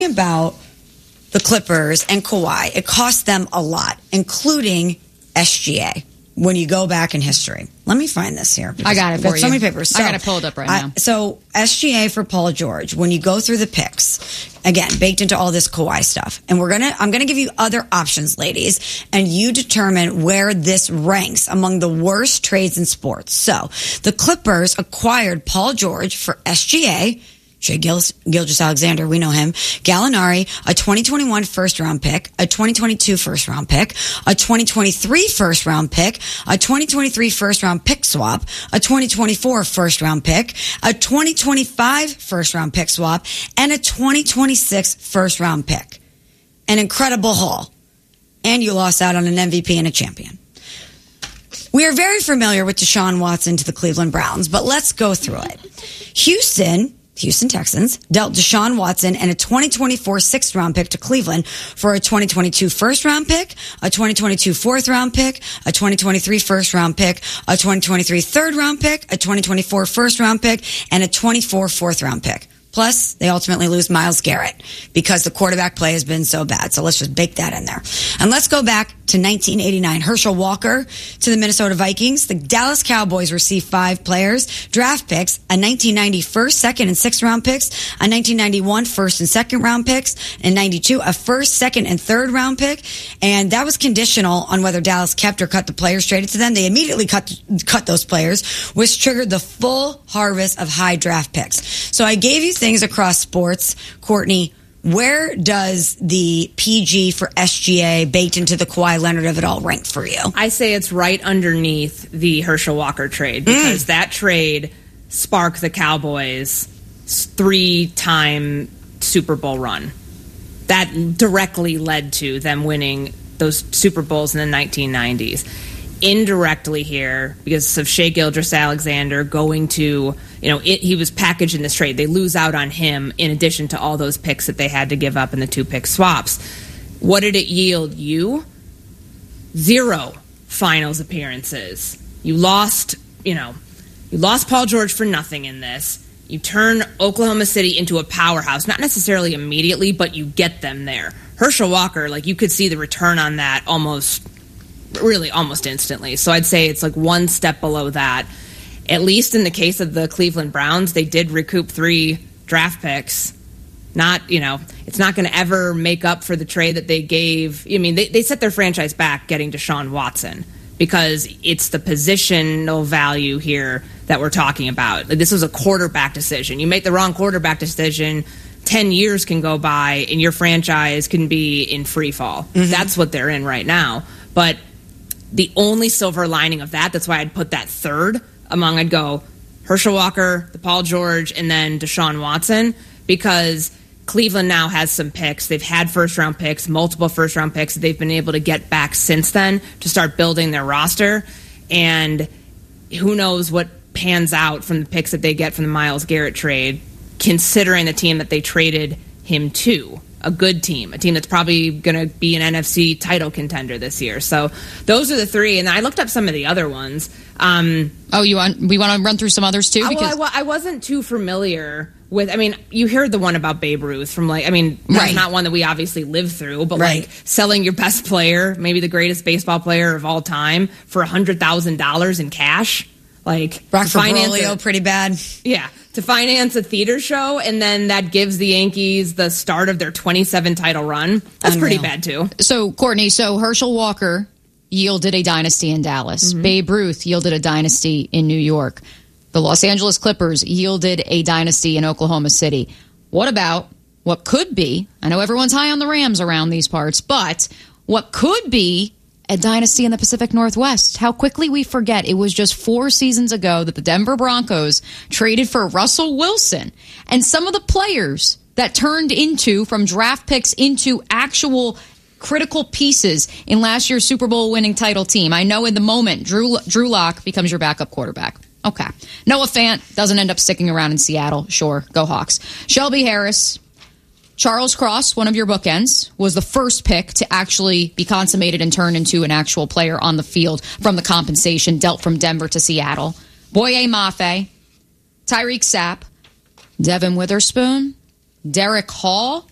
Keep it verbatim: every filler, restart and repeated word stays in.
about the Clippers and Kawhi, it cost them a lot, including S G A. When you go back in history, let me find this here. I got it for got you. So many papers. So, I got it pulled up right I, now. So S G A for Paul George. When you go through the picks, again baked into all this Kawhi stuff, and we're gonna, I'm gonna give you other options, ladies, and you determine where this ranks among the worst trades in sports. So the Clippers acquired Paul George for S G A. Shai Gilgeous-Alexander, we know him. Gallinari, a twenty twenty-one first-round pick, a twenty twenty-two first-round pick, a twenty twenty-three first-round pick, a twenty twenty-three first-round pick swap, a twenty twenty-four first-round pick, a twenty twenty-five first-round pick swap, and a twenty twenty-six first-round pick. An incredible haul. And you lost out on an M V P and a champion. We are very familiar with Deshaun Watson to the Cleveland Browns, but let's go through it. Houston... Houston Texans dealt Deshaun Watson and a twenty twenty-four sixth-round pick to Cleveland for a twenty twenty-two first-round pick, a twenty twenty-two fourth-round pick, a twenty twenty-three first-round pick, a twenty twenty-three third-round pick, a twenty twenty-four first-round pick, and a twenty-four fourth-round pick. Plus, they ultimately lose Myles Garrett because the quarterback play has been so bad. So let's just bake that in there. And let's go back to nineteen eighty-nine. Herschel Walker to the Minnesota Vikings. The Dallas Cowboys received five players, draft picks, a nineteen ninety first, second, and sixth round picks, a nineteen ninety-one first and second round picks, and ninety-two a first, second, and third round pick. And that was conditional on whether Dallas kept or cut the players traded to them. They immediately cut cut those players, which triggered the full harvest of high draft picks. So I gave you things across sports. Courtney, where does the P G for S G A baked into the Kawhi Leonard of it all rank for you? I say it's right underneath the Herschel Walker trade because mm. that trade sparked the Cowboys' three-time Super Bowl run. That directly led to them winning those Super Bowls in the nineteen nineties. Indirectly here, because of Shai Gilgeous-Alexander going to, you know, it, he was packaged in this trade. They lose out on him in addition to all those picks that they had to give up in the two-pick swaps. What did it yield you? Zero finals appearances. You lost, you know, you lost Paul George for nothing in this. You turn Oklahoma City into a powerhouse, not necessarily immediately, but you get them there. Herschel Walker, like, you could see the return on that almost really almost instantly. So I'd say it's like one step below that. At least in the case of the Cleveland Browns, they did recoup three draft picks. Not, you know, it's not going to ever make up for the trade that they gave. I mean, they, they set their franchise back getting Deshaun Watson because it's the positional value here that we're talking about. Like, this was a quarterback decision. You make the wrong quarterback decision, ten years can go by and your franchise can be in free fall. Mm-hmm. That's what they're in right now. But the only silver lining of that, that's why I'd put that third among, I'd go Herschel Walker, the Paul George, and then Deshaun Watson, because Cleveland now has some picks. They've had first-round picks, multiple first-round picks that they've been able to get back since then to start building their roster. And who knows what pans out from the picks that they get from the Myles Garrett trade, considering the team that they traded him to. A good team, a team that's probably going to be an N F C title contender this year. So those are the three. And I looked up some of the other ones. Um, oh, you want we want to run through some others too? Because well, I, I wasn't too familiar with. I mean, you heard the one about Babe Ruth from like. I mean, that's right. Not one that we obviously lived through, but right. like selling your best player, maybe the greatest baseball player of all time, for a hundred thousand dollars in cash. Like Rockford Broglio, pretty bad. Yeah. To finance a theater show, and then that gives the Yankees the start of their twenty-seven title run. That's Unreal. Pretty bad, too. So, Courtney, so Herschel Walker yielded a dynasty in Dallas. Mm-hmm. Babe Ruth yielded a dynasty in New York. The Los Angeles Clippers yielded a dynasty in Oklahoma City. What about what could be, I know everyone's high on the Rams around these parts, but what could be a dynasty in the Pacific Northwest? How quickly we forget it was just four seasons ago that the Denver Broncos traded for Russell Wilson. And some of the players that turned into, from draft picks into actual critical pieces in last year's Super Bowl winning title team. I know in the moment, Drew, Drew Lock becomes your backup quarterback. Okay. Noah Fant doesn't end up sticking around in Seattle. Sure, go Hawks. Shelby Harris, Charles Cross, one of your bookends, was the first pick to actually be consummated and turned into an actual player on the field from the compensation dealt from Denver to Seattle. Boye Mafe, Tyreek Sapp, Devin Witherspoon, Derek Hall,